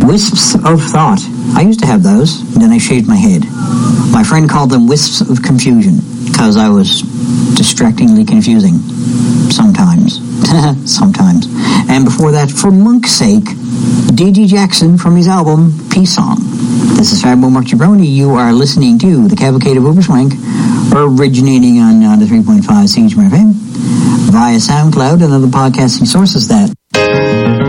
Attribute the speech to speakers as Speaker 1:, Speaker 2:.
Speaker 1: Wisps of thought. I used to have those, then I shaved my head. My friend called them wisps of confusion, because I was distractingly confusing. Sometimes. Sometimes. And before that, for monk's sake, D.G. Jackson from his album, Peace Song. This is Fabio Mark Jabroni. You are listening to The Cavalcade of Uberswank, originating on the 3.5 CHMR FM, via SoundCloud and other podcasting sources that